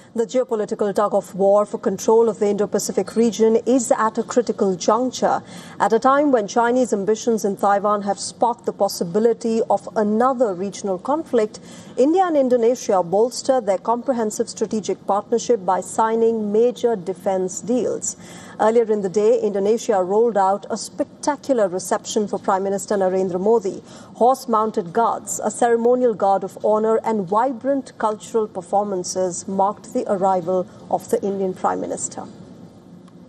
The geopolitical tug-of-war for control of the Indo-Pacific region is at a critical juncture, at a time when Chinese ambitions in Taiwan have sparked the possibility of another regional conflict. India and Indonesia bolster their comprehensive strategic partnership by signing major defense deals. Earlier in the day, Indonesia rolled out a spectacular reception for Prime Minister Narendra Modi. Horse-mounted guards, a ceremonial guard of honor and vibrant cultural performances marked the arrival of the Indian Prime Minister.